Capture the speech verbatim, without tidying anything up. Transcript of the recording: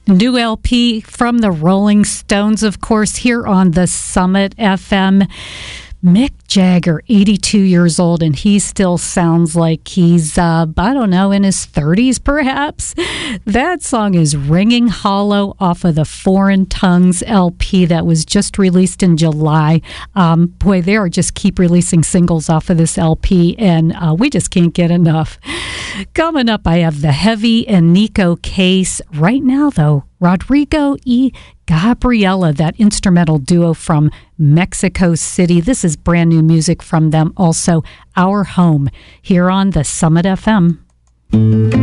New L P from the Rolling Stones, of course, here on the Summit F M. Mick Jagger, eighty-two years old, and he still sounds like he's, uh, I don't know, in his thirties, perhaps. That song is Ringing Hollow off of the Foreign Tongues L P that was just released in July. Um, boy, they are just keep releasing singles off of this L P, and uh, we just can't get enough. Coming up, I have The Heavy and Nico Case. Right now, though, Rodrigo y Gabriela, that instrumental duo from Mexico City. This is brand new music from them. Also, Our Home, here on the Summit F M.